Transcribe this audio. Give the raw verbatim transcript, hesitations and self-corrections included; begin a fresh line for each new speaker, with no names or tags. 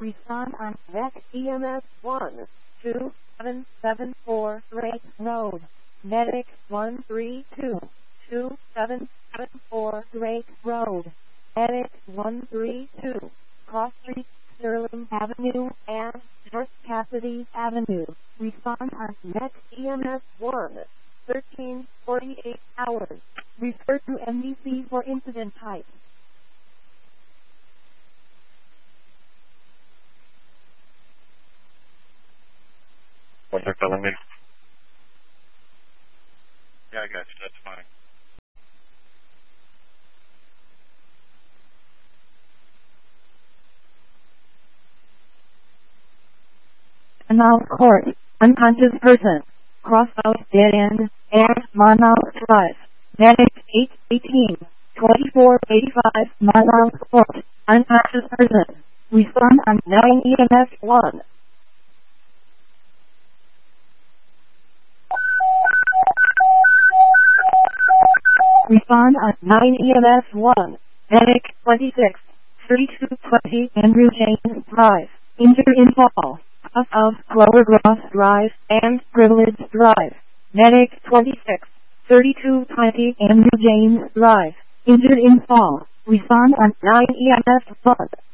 Respond on Vec E M S one two seven seven four Drake Road. Medic one three two two seven seven four Drake Road. Medic one three two Cross Street, Sterling Avenue, and North Cassidy Avenue. Respond on Vec E M S one thirteen forty-eight hours. Refer to N B C for incident type.
What you're telling me?
Yeah, I got you. That's fine.
Canal Court, unconscious person. Crossout dead end, Air Monmouth Drive. Medic eight eighteen twenty-four eighty-five Monmouth Court, unconscious person. Respond on nine E M S one. Respond on nine E M S one. Medic twenty-six thirty-two twenty Andrew James Drive. Injured in fall. Off of Clovergrass Drive and Privilege Drive. Medic twenty-six thirty-two twenty Andrew James Drive. Injured in fall. Respond on nine E M S one.